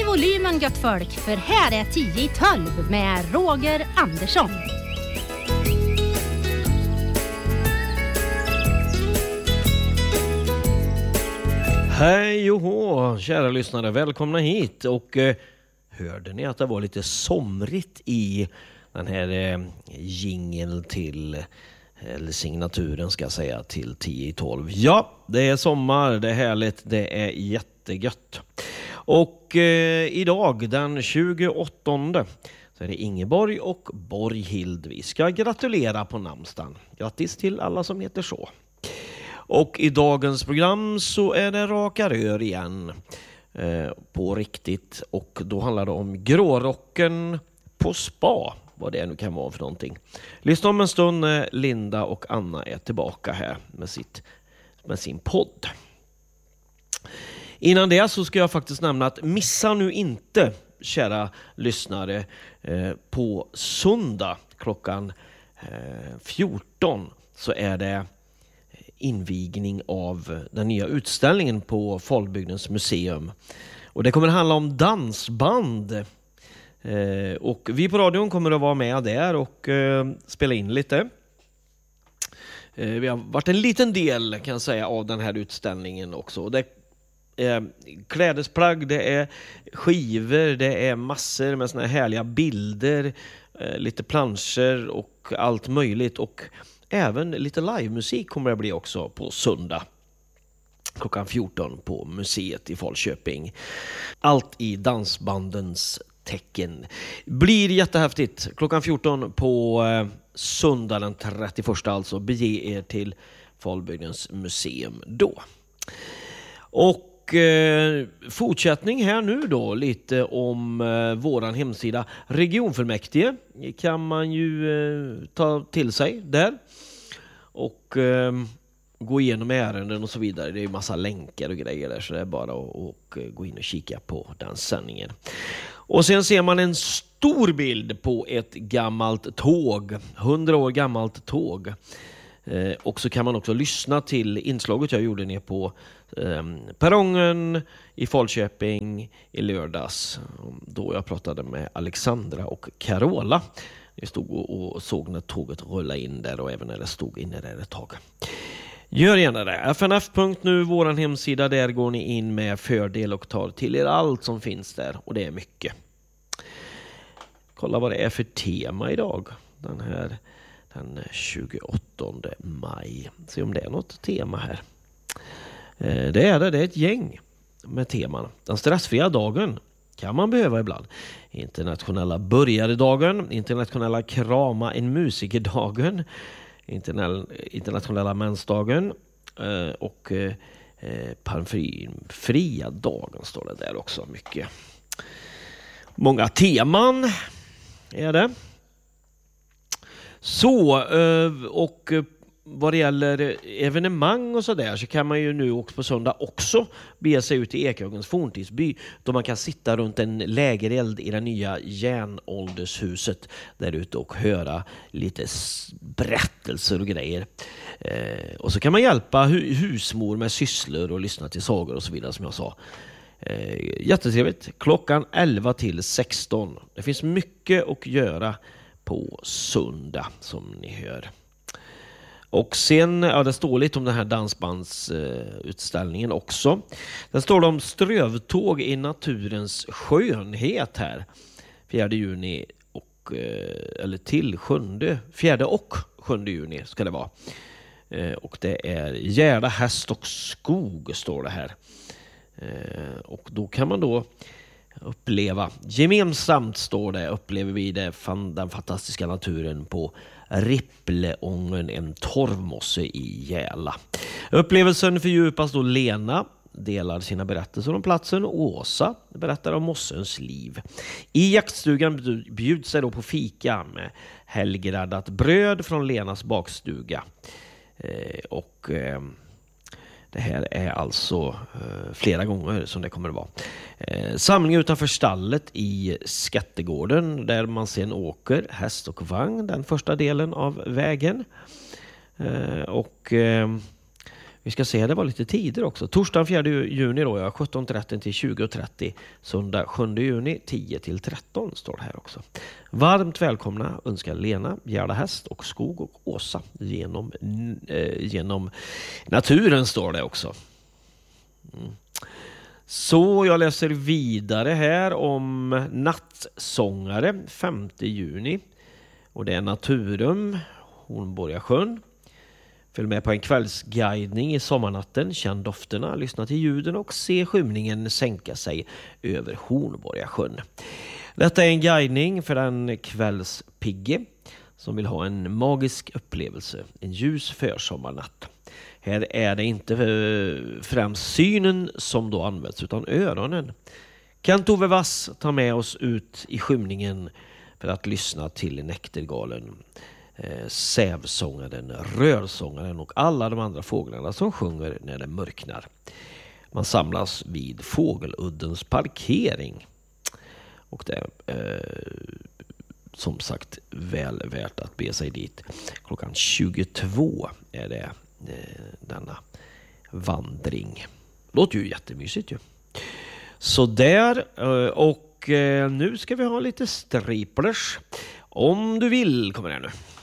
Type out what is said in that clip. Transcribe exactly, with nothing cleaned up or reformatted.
volymen gött folk, för här är tio i tolv med Roger Andersson. Hej och hå, kära lyssnare, välkomna hit. Och eh, hörde ni att det var lite somrigt i den här eh, jingeln till, eller signaturen ska jag säga, till tio i tolv. Ja, det är sommar, det är härligt, det är jättegött. Och eh, idag den tjugoåttonde så är det Ingeborg och Borghild. Vi ska gratulera på namnsdagen. Grattis till alla som heter så. Och i dagens program så är det raka rör igen eh, på riktigt. Och då handlar det om grårocken på spa, vad det nu kan vara för någonting. Lyssna om en stund när Linda och Anna är tillbaka här med, sitt, med sin podd. Innan det så ska jag faktiskt nämna att missa nu inte, kära lyssnare, eh, på söndag klockan eh, fjorton så är det invigning av den nya utställningen på Falbygdens museum. Och det kommer att handla om dansband. Eh, och vi på radion kommer att vara med där och eh, spela in lite. Eh, vi har varit en liten del kan jag säga av den här utställningen också. Det är klädesplagg, det är skivor, det är massor med såna här härliga bilder, eh, lite planscher och allt möjligt. Och även lite livemusik kommer det bli också på söndag klockan fjorton på museet i Falköping. Allt i dansbandens tecken. Blir jättehäftigt. Klockan fjorton på eh, söndag den trettioförsta alltså. Bege er till Falbygdens museum då. Och eh, fortsättning här nu då lite om eh, våran hemsida. Regionfullmäktige kan man ju eh, ta till sig där. Och eh, gå igenom ärenden och så vidare. Det är ju massa länkar och grejer där, så det är bara att och gå in och kika på den sändningen. Och sen ser man en stor bild på ett gammalt tåg, hundra år gammalt tåg. Eh, och så kan man också lyssna till inslaget jag gjorde ner på eh, perrongen i Falköping i lördags, då jag pratade med Alexandra och Carola. Jag stod och, och såg när tåget rullade in där och även när det stod inne där ett tag. Gör gärna det. F N F punkt nu, våran hemsida, där går ni in med fördel och tar till er allt som finns där, och det är mycket. Kolla vad det är för tema idag, den här den tjugoåttonde maj. Se om det är något tema här. Det är det, det är ett gäng med teman. Den stressfria dagen kan man behöva ibland. Internationella börjaredagen, internationella krama en musikerdagen, internationella mensdagen och parfymfria dagen står det där också. Mycket. Många teman är det. Så, och vad det gäller evenemang och sådär så kan man ju nu också på söndag också bege sig ut i Ekehögens forntidsby, då man kan sitta runt en lägereld i det nya järnåldershuset där ute och höra lite berättelser och grejer. Eh, och så kan man hjälpa hu- husmor med sysslor och lyssna till sagor och så vidare, som jag sa. Eh, jättetrevligt. Klockan elva till sexton. Det finns mycket att göra på söndag som ni hör. Och sen, ja, det står lite om den här dansbandsutställningen uh, också. Det står om strövtåg i naturens skönhet här. fjärde juni och, uh, eller till sjunde, fjärde och sjunde juni ska det vara. Uh, och det är Gärda, häst och skog står det här. Uh, och då kan man då uppleva, gemensamt står det, upplever vi det, fan, den fantastiska naturen på Rippleången, en torvmosse i Gäla. Upplevelsen fördjupas då Lena delar sina berättelser om platsen och Åsa berättar om mossens liv. I jaktstugan bjuds sig då på fika med helgraddat bröd från Lenas bakstuga. Eh, och eh, det här är alltså eh, flera gånger som det kommer att vara. Eh, samling utanför stallet i Skattegården där man sen åker häst och vagn, den första delen av vägen. Eh, och eh, Vi ska se, det var lite tider också. Torsdagen fjärde juni då, ja, sjutton trettio till tjugo trettio. Söndag sjunde juni tio till tretton står det här också. Varmt välkomna önskar Lena, Gerda Häst och Skog och Åsa genom, eh, genom naturen står det också. Mm. Så jag läser vidare här om nattsångare femte juni. Och det är Naturum, Hornborgasjön. Följ med på en kvällsguidning i sommarnatten, känn dofterna, lyssna till ljuden och se skymningen sänka sig över Hornborgasjön. Detta är en guidning för en kvällspigge som vill ha en magisk upplevelse, en ljus försommarnatt. Här är det inte främst synen som då används utan öronen. Kent Ove Vass tar med oss ut i skymningen för att lyssna till näktergalen, eh, sävsångaren, rörsångaren och alla de andra fåglarna som sjunger när det mörknar. Man samlas vid Fågeluddens parkering. Och det är eh, som sagt väl värt att be sig dit. Klockan tjugotvå är det eh, denna vandring. Låter ju jättemysigt ju. Så där, och nu ska vi ha lite striplers. Om du vill, kommer det nu.